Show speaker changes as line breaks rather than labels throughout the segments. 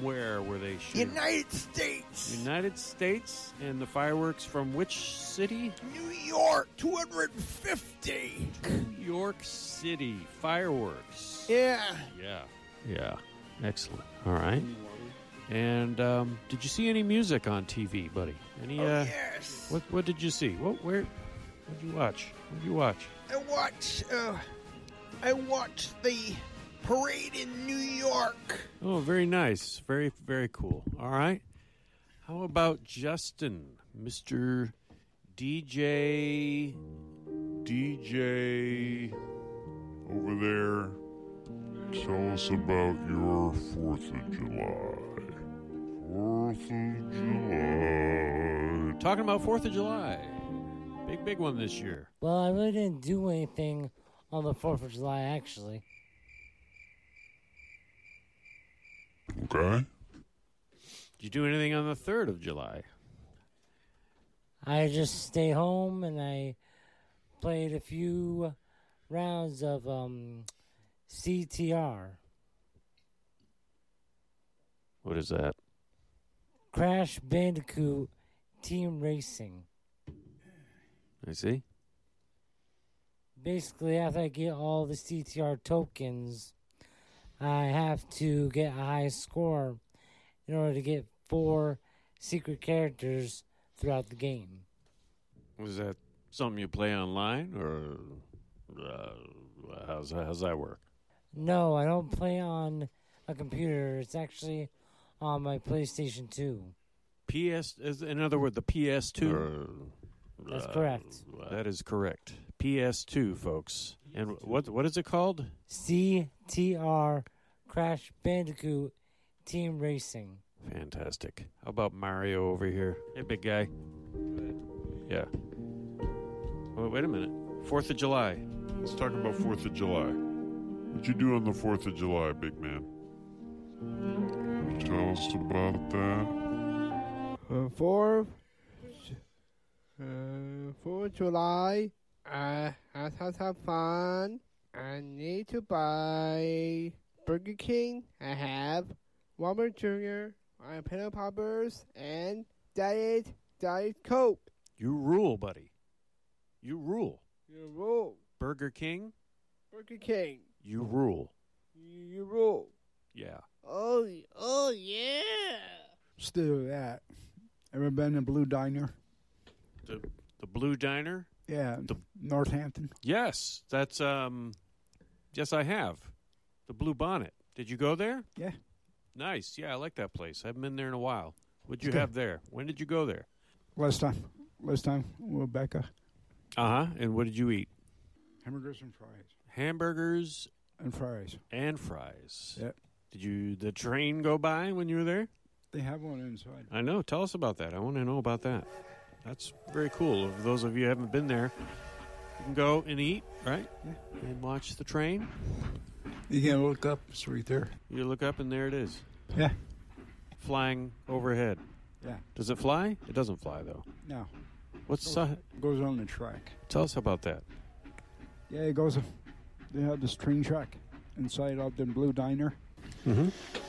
from where were they shooting?
United States.
United States, and the fireworks from which city?
New York, 250.
New York City fireworks.
Yeah.
Yeah. Excellent. All right. And did you see any music on TV, buddy? Any?
Yes.
What did you see? What did you watch? What did you watch?
I watched the parade in New York.
Oh, very nice. Very, very cool. All right. How about Justin, Mr. DJ
over there? Tell us about your 4th of July. 4th of July.
Talking about 4th of July. Big one this year.
Well, I really didn't do anything on the 4th of July, actually.
Okay.
Did you do anything on the 3rd of July?
I just stayed home and I played a few rounds of CTR.
What is that?
Crash Bandicoot Team Racing.
I see.
Basically, after I get all the CTR tokens, I have to get a high score in order to get 4 secret characters throughout the game.
Was that something you play online, or how's that work?
No, I don't play on a computer. It's actually on my PlayStation 2.
In other words, the PS2?
That's correct.
That is correct. PS2, folks. And what is it called?
CTR Crash Bandicoot Team Racing.
Fantastic. How about Mario over here? Hey, big guy. Yeah. Oh, wait a minute. 4th of July.
Let's talk about 4th of July. What'd you do on the 4th of July, big man? Tell us about that.
4th July, I have to have fun. I need to buy Burger King. I have Walmart Jr., Peanut Poppers, and Diet Coke.
You rule, buddy. You rule.
You rule.
Burger King?
Burger King.
You rule.
You rule.
Yeah.
Oh yeah.
Still that. Ever been to Blue Diner?
The Blue Diner?
Yeah, Northampton.
Yes, that's yes, I have. The Blue Bonnet. Did you go there?
Yeah.
Nice. Yeah, I like that place. I haven't been there in a while. What'd you have there? When did you go there?
Last time, Rebecca.
And what did you eat?
Hamburgers and fries.
Hamburgers
and fries.
And fries.
Yep.
Did the train go by when you were there?
They have one inside.
I know. Tell us about that. I want to know about that. That's very cool. For those of you who haven't been there, you can go and eat, right?
Yeah.
And watch the train.
You can look up. It's right there.
You look up and there it is.
Yeah.
Flying overhead.
Yeah.
Does it fly? It doesn't fly, though.
No.
Goes
on the track.
Tell us about that.
Yeah, it goes. They have this train track inside of the Blue Diner.
Mm-hmm.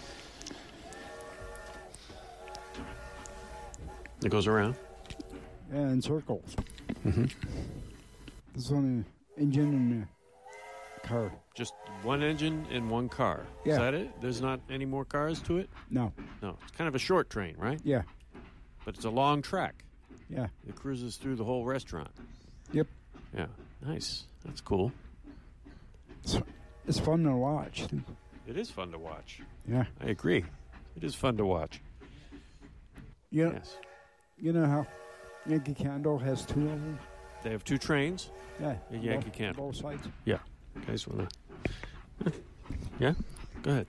It goes around.
Yeah, in circles.
Mm-hmm.
There's only engine and car.
Just one engine and one car.
Yeah.
Is that it? There's not any more cars to it?
No.
No. It's kind of a short train, right?
Yeah.
But it's a long track.
Yeah.
It cruises through the whole restaurant.
Yep.
Yeah. Nice. That's cool.
It's fun to watch.
It is fun to watch.
Yeah.
I agree. It is fun to watch.
Yeah.
Yes.
You know how Yankee Candle has 2 of them?
They have 2 trains?
Yeah.
A Yankee Candle.
Both sides?
Yeah. You guys want to... Yeah? Go ahead.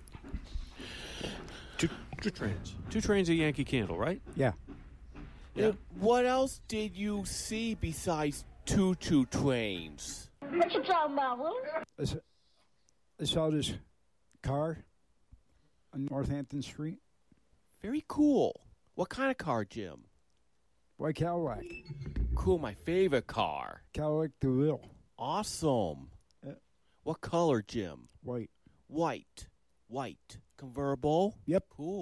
Two trains. 2 trains of Yankee Candle, right?
Yeah.
Yeah.
What else did you see besides 2 trains?
What you talking about, Will?
I saw this car on Northampton Street.
Very cool. What kind of car, Jim?
White Cadillac.
Cool, my favorite car.
Cadillac DeVille.
Awesome.
Yeah.
What color, Jim?
White.
White. Convertible?
Yep.
Cool.